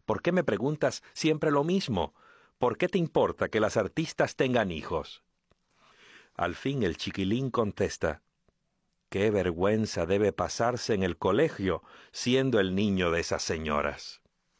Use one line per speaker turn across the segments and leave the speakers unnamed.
¿Por qué me preguntas siempre lo mismo? ¿Por qué te importa que las artistas tengan hijos? Al fin el chiquilín contesta: «Qué vergüenza debe pasarse en el colegio siendo el niño de esas señoras».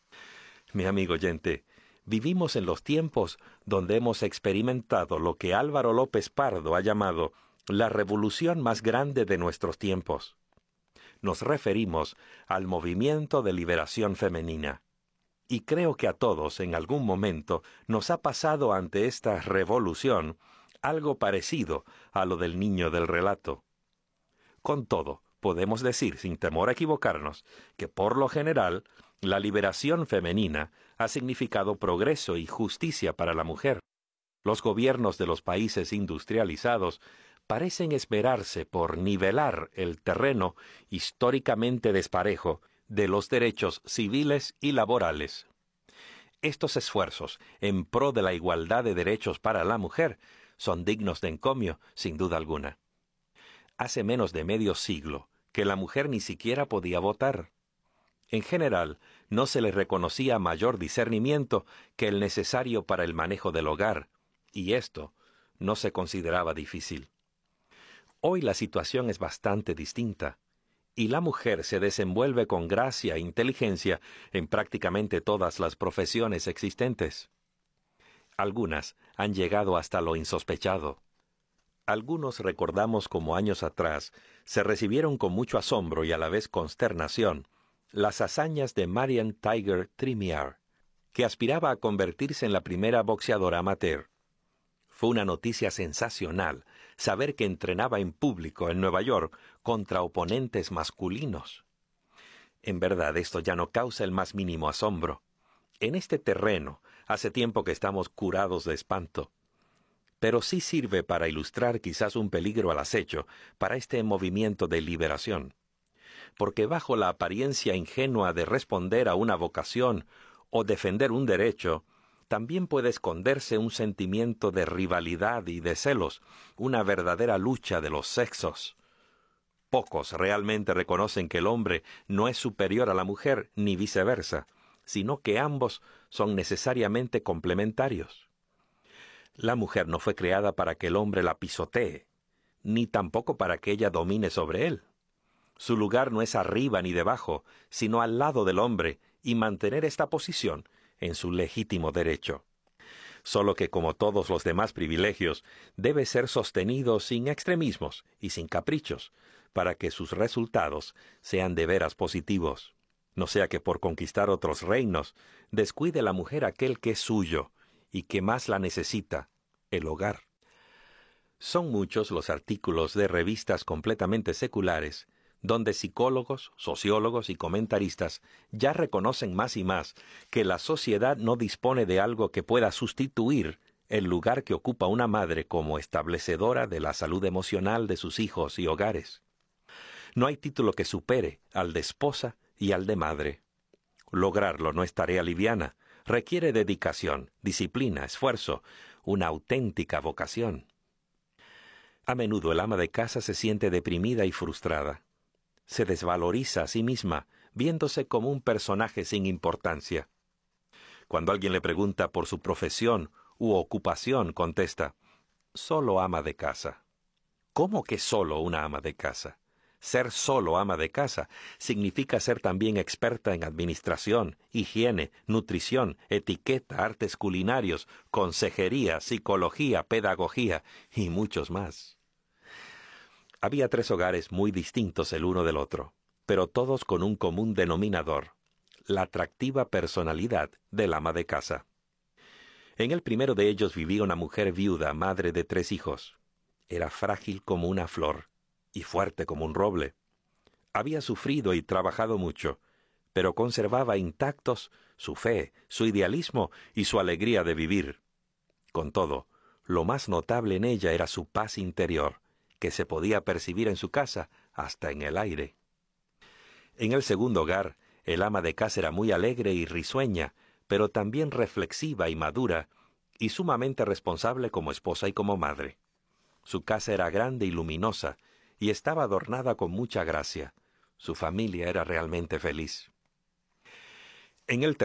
Mi amigo oyente, vivimos en los tiempos donde hemos experimentado lo que Álvaro López Pardo ha llamado la revolución más grande de nuestros tiempos. Nos referimos al movimiento de liberación femenina. Y creo que a todos en algún momento nos ha pasado ante esta revolución algo parecido a lo del niño del relato. Con todo, podemos decir, sin temor a equivocarnos, que por lo general, la liberación femenina ha significado progreso y justicia para la mujer. Los gobiernos de los países industrializados parecen esmerarse por nivelar el terreno históricamente desparejo de los derechos civiles y laborales. Estos esfuerzos en pro de la igualdad de derechos para la mujer son dignos de encomio, sin duda alguna. Hace menos de medio siglo que la mujer ni siquiera podía votar. En general, no se le reconocía mayor discernimiento que el necesario para el manejo del hogar, y esto no se consideraba difícil. Hoy la situación es bastante distinta, y la mujer se desenvuelve con gracia e inteligencia en prácticamente todas las profesiones existentes. Algunas han llegado hasta lo insospechado. Algunos recordamos cómo años atrás se recibieron con mucho asombro y a la vez consternación las hazañas de Marion Tiger Tremier, que aspiraba a convertirse en la primera boxeadora amateur. Fue una noticia sensacional saber que entrenaba en público en Nueva York contra oponentes masculinos. En verdad, esto ya no causa el más mínimo asombro. En este terreno, hace tiempo que estamos curados de espanto. Pero sí sirve para ilustrar quizás un peligro al acecho para este movimiento de liberación. Porque bajo la apariencia ingenua de responder a una vocación o defender un derecho, también puede esconderse un sentimiento de rivalidad y de celos, una verdadera lucha de los sexos. Pocos realmente reconocen que el hombre no es superior a la mujer, ni viceversa, sino que ambos son necesariamente complementarios. La mujer no fue creada para que el hombre la pisotee, ni tampoco para que ella domine sobre él. Su lugar no es arriba ni debajo, sino al lado del hombre, y mantener esta posición en su legítimo derecho. Solo que, como todos los demás privilegios, debe ser sostenido sin extremismos y sin caprichos, para que sus resultados sean de veras positivos. No sea que por conquistar otros reinos, descuide la mujer aquel que es suyo, y que más la necesita, el hogar. Son muchos los artículos de revistas completamente seculares, donde psicólogos, sociólogos y comentaristas ya reconocen más y más que la sociedad no dispone de algo que pueda sustituir el lugar que ocupa una madre como establecedora de la salud emocional de sus hijos y hogares. No hay título que supere al de esposa y al de madre. Lograrlo no es tarea liviana, requiere dedicación, disciplina, esfuerzo, una auténtica vocación. A menudo el ama de casa se siente deprimida y frustrada. Se desvaloriza a sí misma, viéndose como un personaje sin importancia. Cuando alguien le pregunta por su profesión u ocupación, contesta: «Solo ama de casa». ¿Cómo que solo una ama de casa? Ser solo ama de casa significa ser también experta en administración, higiene, nutrición, etiqueta, artes culinarios, consejería, psicología, pedagogía y muchos más. Había 3 hogares muy distintos el uno del otro, pero todos con un común denominador: la atractiva personalidad del ama de casa. En el primero de ellos vivía una mujer viuda, madre de 3 hijos. Era frágil como una flor y fuerte como un roble. Había sufrido y trabajado mucho, pero conservaba intactos su fe, su idealismo y su alegría de vivir. Con todo, lo más notable en ella era su paz interior, que se podía percibir en su casa hasta en el aire. En el segundo hogar, el ama de casa era muy alegre y risueña, pero también reflexiva y madura, y sumamente responsable como esposa y como madre. Su casa era grande y luminosa, y estaba adornada con mucha gracia. Su familia era realmente feliz. En el